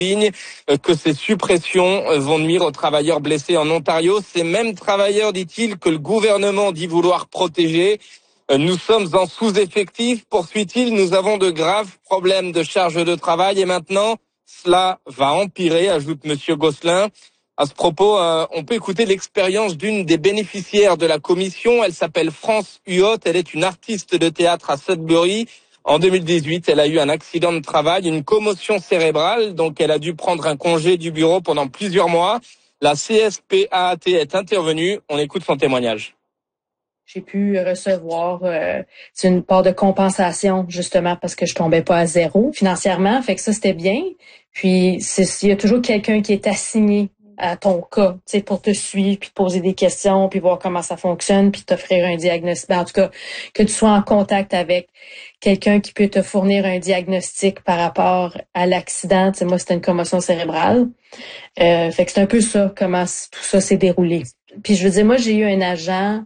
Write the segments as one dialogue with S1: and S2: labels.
S1: que ces suppressions vont nuire aux travailleurs blessés en Ontario. Ces mêmes travailleurs, dit-il, que le gouvernement dit vouloir protéger. Nous sommes en sous-effectif, poursuit-il. Nous avons de graves problèmes de charge de travail et maintenant, cela va empirer, ajoute Monsieur Gosselin. À ce propos, on peut écouter l'expérience d'une des bénéficiaires de la commission. Elle s'appelle France Huot. Elle est une artiste de théâtre à Sudbury. En 2018, elle a eu un accident de travail, une commotion cérébrale, donc elle a dû prendre un congé du bureau pendant plusieurs mois. La CSPAAT est intervenue. On écoute son témoignage.
S2: J'ai pu recevoir une part de compensation, justement, parce que je tombais pas à zéro financièrement. Fait que ça, c'était bien. Puis, il y a toujours quelqu'un qui est assigné à ton cas, tu sais, pour te suivre, puis te poser des questions, puis voir comment ça fonctionne, puis t'offrir un diagnostic. En tout cas, que tu sois en contact avec quelqu'un qui peut te fournir un diagnostic par rapport à l'accident. Tu sais, moi, c'était une commotion cérébrale. Fait que c'est un peu ça, comment tout ça s'est déroulé. Puis, je veux dire, moi, j'ai eu un agent.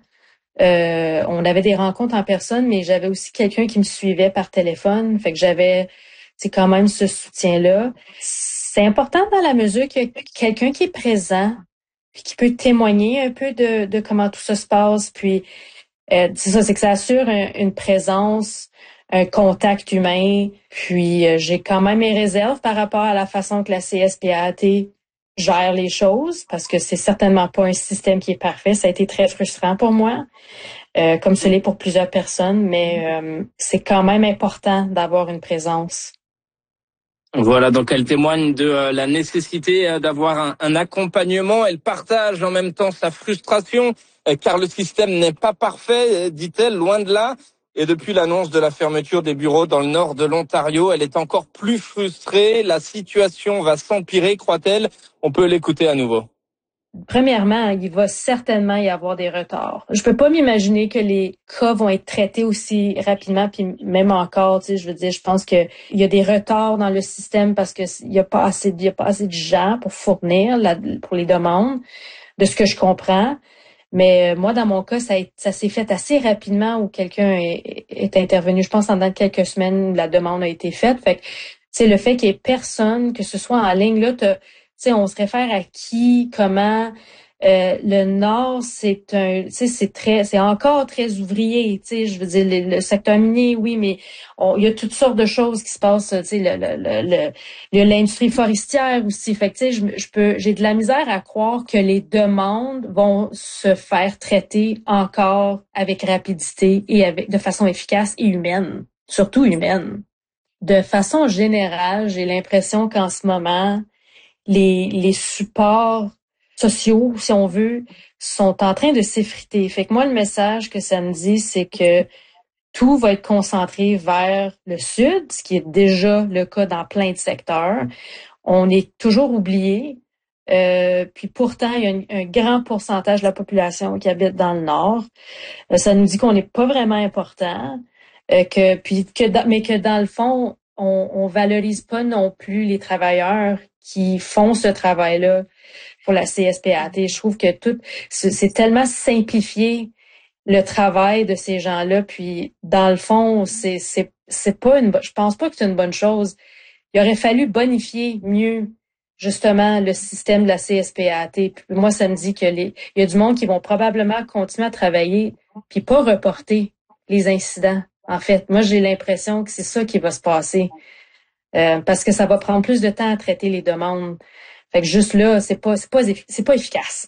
S2: On avait des rencontres en personne, mais j'avais aussi quelqu'un qui me suivait par téléphone. Fait que j'avais, c'est quand même ce soutien-là. C'est important dans la mesure qu'il y a quelqu'un qui est présent, puis qui peut témoigner un peu de comment tout ça se passe. Puis c'est ça, c'est que ça assure une présence, un contact humain. Puis j'ai quand même mes réserves par rapport à la façon que la CSPAT gère les choses, parce que c'est certainement pas un système qui est parfait. Ça a été très frustrant pour moi, comme ce l'est pour plusieurs personnes, mais c'est quand même important d'avoir une présence.
S1: Voilà, donc elle témoigne de la nécessité d'avoir un accompagnement. Elle partage en même temps sa frustration, car le système n'est pas parfait, dit-elle, loin de là. Et depuis l'annonce de la fermeture des bureaux dans le nord de l'Ontario, elle est encore plus frustrée. La situation va s'empirer, croit-elle. On peut l'écouter à nouveau.
S2: Premièrement, il va certainement y avoir des retards. Je peux pas m'imaginer que les cas vont être traités aussi rapidement, puis même encore, tu sais, je veux dire, je pense que il y a des retards dans le système parce que il y a pas assez de gens pour fournir pour les demandes, de ce que je comprends. Mais moi, dans mon cas, ça s'est fait assez rapidement où quelqu'un est intervenu. Je pense en dans quelques semaines, la demande a été faite. Fait que, tu sais, le fait qu'il y ait personne, que ce soit en ligne, là, tu sais, on se réfère à qui, comment. Le Nord, c'est encore très ouvrier, tu sais, je veux dire, le secteur minier, oui, mais il y a toutes sortes de choses qui se passent, tu sais, il y a l'industrie forestière aussi. Fait que, tu sais, j'ai de la misère à croire que les demandes vont se faire traiter encore avec rapidité et de façon efficace et humaine, surtout humaine. De façon générale, j'ai l'impression qu'en ce moment, les supports sociaux, si on veut, sont en train de s'effriter. Fait que moi, le message que ça me dit, c'est que tout va être concentré vers le sud, ce qui est déjà le cas dans plein de secteurs. On est toujours oublié. Puis pourtant, il y a un grand pourcentage de la population qui habite dans le nord. Ça nous dit qu'on n'est pas vraiment important, mais que dans le fond, on valorise pas non plus les travailleurs qui font ce travail-là pour la CSPAT. Je trouve que c'est tellement simplifié le travail de ces gens-là, puis dans le fond, c'est pas je pense pas que c'est une bonne chose. Il aurait fallu bonifier mieux justement le système de la CSPAT. Puis moi, ça me dit que il y a du monde qui vont probablement continuer à travailler puis pas reporter les incidents. En fait, moi, j'ai l'impression que c'est ça qui va se passer. Parce que ça va prendre plus de temps à traiter les demandes. Fait que juste là, c'est pas efficace.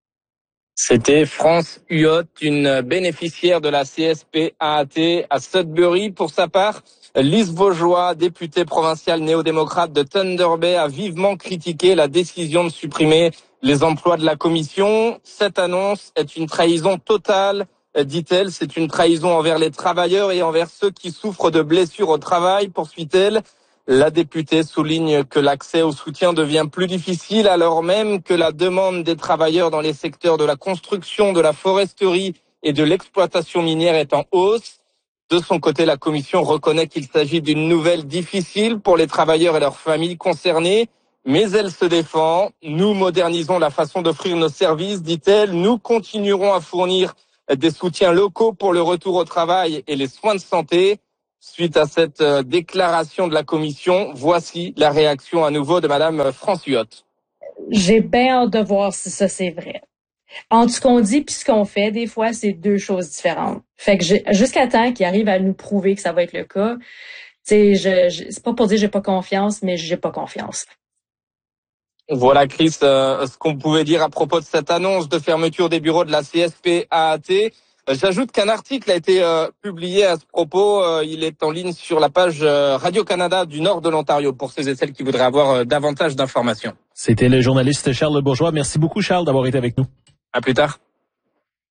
S1: C'était France Huot, une bénéficiaire de la CSPAAT à Sudbury. Pour sa part, Lise Vaugeois, députée provinciale néo-démocrate de Thunder Bay, a vivement critiqué la décision de supprimer les emplois de la commission. Cette annonce est une trahison totale, dit-elle. C'est une trahison envers les travailleurs et envers ceux qui souffrent de blessures au travail, poursuit-elle. La députée souligne que l'accès au soutien devient plus difficile alors même que la demande des travailleurs dans les secteurs de la construction, de la foresterie et de l'exploitation minière est en hausse. De son côté, la Commission reconnaît qu'il s'agit d'une nouvelle difficile pour les travailleurs et leurs familles concernées, mais elle se défend. Nous modernisons la façon d'offrir nos services, dit-elle. Nous continuerons à fournir des soutiens locaux pour le retour au travail et les soins de santé. suite à cette déclaration de la commission. Voici la réaction à nouveau de Madame France Huyot.
S2: J'ai bien hâte de voir si ça c'est vrai. Entre ce qu'on dit puis ce qu'on fait, des fois, c'est deux choses différentes. Fait que jusqu'à temps qu'ils arrivent à nous prouver que ça va être le cas, tu sais, c'est pas pour dire que j'ai pas confiance, mais j'ai pas confiance.
S1: Voilà, Chris, ce qu'on pouvait dire à propos de cette annonce de fermeture des bureaux de la CSPAAT. J'ajoute qu'un article a été publié à ce propos. Il est en ligne sur la page Radio-Canada du nord de l'Ontario pour ceux et celles qui voudraient avoir davantage d'informations.
S3: C'était le journaliste Charles Bourgeois. Merci beaucoup, Charles, d'avoir été avec nous.
S1: À plus tard.